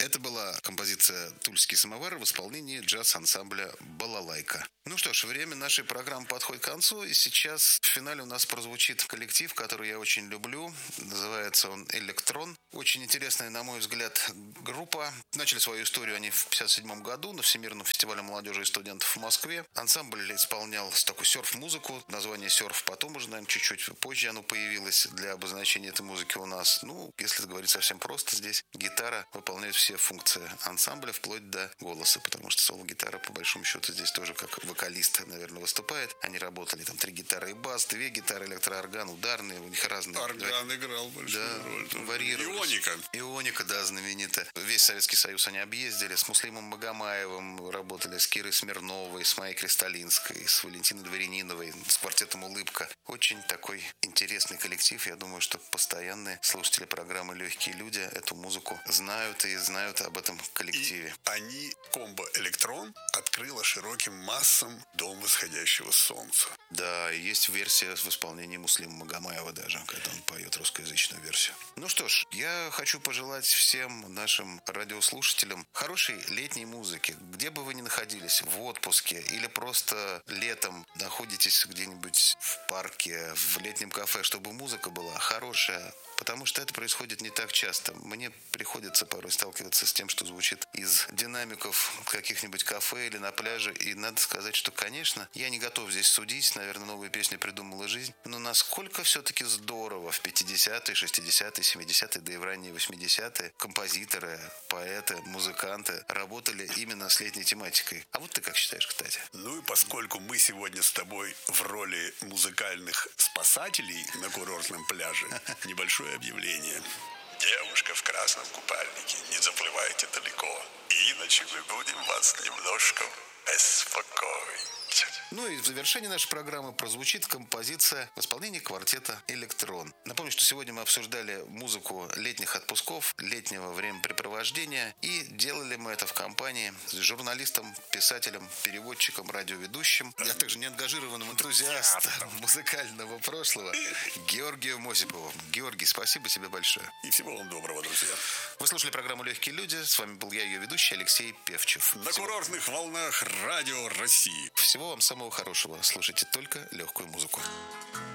Это была композиция «Тульский самовар» в исполнении джаз-ансамбля «Балалайка». Ну что ж, время нашей программы подходит к концу, и сейчас в финале у нас прозвучит коллектив, который я очень люблю. Называется он «Электрон». Очень интересная, на мой взгляд, группа. Начали свою историю они в 1957 году на Всемирном фестивале молодежи и студентов в Москве. Ансамбль исполнял такую серф-музыку. Название серф потом уже, наверное, чуть-чуть позже оно появилось для обозначения этой музыки у нас. Ну, если говорить совсем просто, здесь гитара выполняет все функции ансамбля, вплоть до голоса, потому что соло-гитара, по большому счету, здесь тоже как вокалист, наверное, выступает. Они работали там 3 гитары и бас, 2 гитары, электроорган, ударные, у них разные. Орган играл большую роль. Варьировались. Ионика, да, знаменитая. Весь Советский Союз они объездили. С Муслимом Магомаевым работали, с Кирой Смирновой, с Майей Кристалинской, с Валентиной Дворяниновой, с квартетом «Улыбка». Очень такой интересный коллектив. Я думаю, что постоянные слушатели программы «Легкие люди» эту музыку знают и знают об этом коллективе. И они, комбо «Электрон», открыла широким массам «Дом восходящего солнца». Да, есть версия в исполнении Муслима Магомаева даже, когда он поет русскоязычную версию. Ну что ж, я хочу пожелать всем нашим радиослушателям хорошей летней музыки. Где бы вы ни находились, в отпуске или просто летом находитесь где-нибудь в парке, в летнем кафе, чтобы музыка была хорошая, потому что это происходит не так часто. Мне приходится порой сталкиваться с тем, что звучит из динамиков каких-нибудь кафе или на пляже. И надо сказать, что, конечно, я не готов здесь судить. Наверное, новые песни придумала жизнь. Но насколько все-таки здорово в 50-е, 60-е, 70-е, да и в ранние 80-е композиторы, поэты, музыканты работали именно с летней тематикой. А вот ты как считаешь, кстати? Ну и поскольку мы сегодня с тобой в роли музыкальных спасателей на курортном пляже, небольшое объявление. Девушка в красном купальнике, не заплывайте далеко, иначе мы будем вас немножко беспокоить. Ну и в завершении нашей программы прозвучит композиция в исполнении квартета «Электрон». Напомню, что сегодня мы обсуждали музыку летних отпусков, летнего времяпрепровождения. И делали мы это в компании с журналистом, писателем, переводчиком, радиоведущим, а также неангажированным энтузиастом музыкального прошлого Георгием Осиповым. Георгий, спасибо тебе большое. И всего вам доброго, друзья. Вы слушали программу «Легкие люди». С вами был я, ее ведущий Алексей Певчев. На курортных волнах Радио России. Всего вам самого хорошего. Слушайте только легкую музыку.